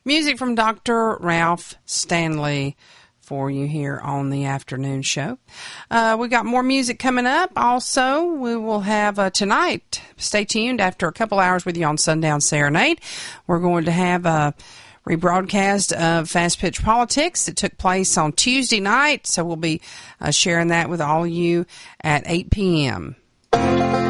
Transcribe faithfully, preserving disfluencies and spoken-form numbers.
music from Doctor Ralph Stanley for you here on the afternoon show. Uh, we got more music coming up. Also, we will have uh, tonight, stay tuned, after a couple hours with you on Sundown Serenade, we're going to have a rebroadcast of Fast Pitch Politics that took place on Tuesday night. So we'll be uh, sharing that with all of you at eight p.m.